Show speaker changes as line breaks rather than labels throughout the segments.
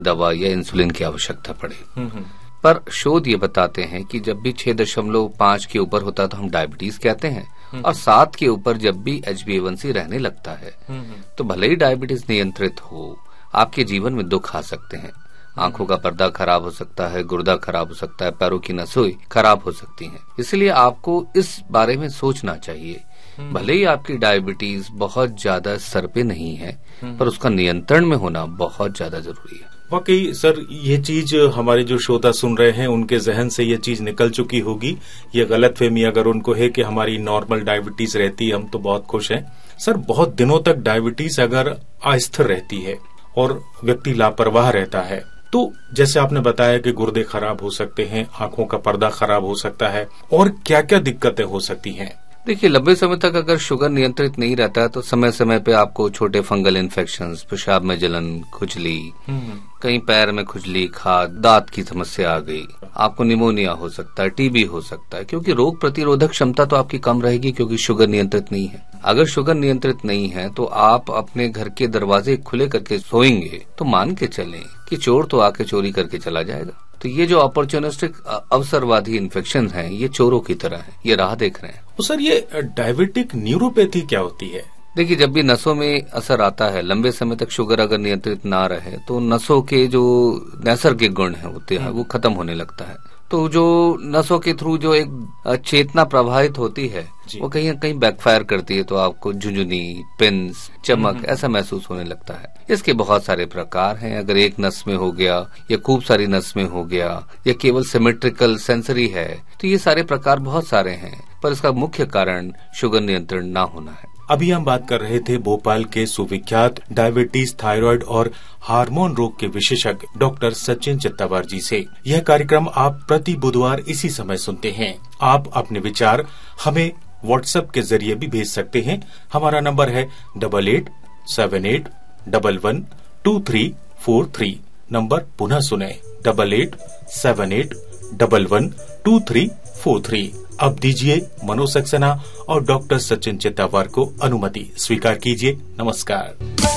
दवा या इंसुलिन की आवश्यकता पड़े। पर शोध ये बताते हैं कि जब भी 6.5 के ऊपर होता है तो हम डायबिटीज कहते हैं, और 7 के ऊपर जब भी HbA1c रहने लगता है तो भले ही डायबिटीज नियंत्रित हो, आपके जीवन में दुख आ सकते हैं। आंखों का पर्दा खराब हो सकता है, गुर्दा खराब हो सकता है, पैरों की नसें खराब हो सकती हैं। इसलिए आपको इस बारे में सोचना चाहिए। भले ही आपकी डायबिटीज बहुत ज्यादा स्तर पे नहीं है, पर उसका नियंत्रण में होना बहुत ज्यादा जरूरी है।
वाकई सर, ये चीज हमारे जो श्रोता सुन रहे हैं उनके जहन से ये चीज निकल चुकी होगी। ये गलतफहमी अगर उनको है कि हमारी नॉर्मल डायबिटीज रहती है, हम तो बहुत खुश हैं। सर, बहुत दिनों तक डायबिटीज अगर अस्थिर रहती है और व्यक्ति लापरवाह रहता है, तो जैसे आपने बताया कि गुर्दे खराब हो सकते हैं, आंखों का पर्दा खराब हो सकता है, और क्या क्या दिक्कतें हो सकती हैं?
देखिए, लंबे समय तक अगर शुगर नियंत्रित नहीं रहता है तो समय समय पे आपको छोटे फंगल इन्फेक्शंस, पेशाब में जलन, खुजली, कहीं पैर में खुजली, खाज, दांत की समस्या आ गई, आपको निमोनिया हो सकता है, टीबी हो सकता है, क्योंकि रोग प्रतिरोधक क्षमता तो आपकी कम रहेगी क्योंकि शुगर नियंत्रित नहीं है। अगर शुगर नियंत्रित नहीं है तो आप अपने घर के दरवाजे खुले करके सोएंगे तो मान के चलें कि चोर तो आके चोरी करके चला जाएगा। तो ये जो अपॉर्चुनिस्टिक अवसरवादी इन्फेक्शन हैं, ये चोरों की तरह हैं, ये राह देख रहे हैं।
तो सर, ये डायबिटिक न्यूरोपैथी क्या होती है?
देखिए, जब भी नसों में असर आता है, लंबे समय तक शुगर अगर नियंत्रित ना रहे तो नसों के जो नैसर्गिक गुण होते हैं वो खत्म होने लगता है। तो जो नसों के थ्रू जो एक चेतना प्रभावित होती है वो कहीं न कहीं बैकफायर करती है, तो आपको झुंझुनी, पिंस, चमक ऐसा महसूस होने लगता है। इसके बहुत सारे प्रकार हैं। अगर एक नस में हो गया या खूब सारी नस में हो गया या केवल सिमेट्रिकल सेंसरी है, तो ये सारे प्रकार बहुत सारे हैं, पर इसका मुख्य कारण शुगर नियंत्रण ना होना है।
अभी हम बात कर रहे थे भोपाल के सुविख्यात डायबिटीज, थायराइड और हार्मोन रोग के विशेषज्ञ डॉक्टर सचिन चित्तावर जी से। यह कार्यक्रम आप प्रति बुधवार इसी समय सुनते हैं। आप अपने विचार हमें व्हाट्सएप के जरिए भी भेज सकते हैं। हमारा नंबर है 8878112343। नंबर पुनः सुने, 8878112343। अब दीजिए मनोज सक्सेना और डॉक्टर सचिन चित्तावर को अनुमति। स्वीकार कीजिए। नमस्कार।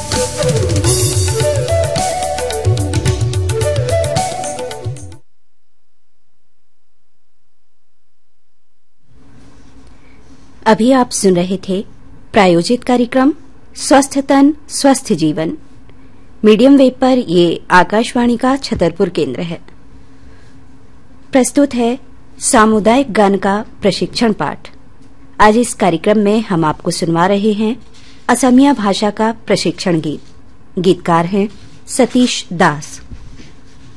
अभी आप सुन रहे थे प्रायोजित कार्यक्रम स्वस्थ तन स्वस्थ जीवन। मीडियम वेव पर ये आकाशवाणी का छतरपुर केंद्र है। प्रस्तुत है सामुदायिक गान का प्रशिक्षण पाठ। आज इस कार्यक्रम में हम आपको सुनवा रहे हैं असमिया भाषा का प्रशिक्षण गीत। गीतकार हैं सतीश दास।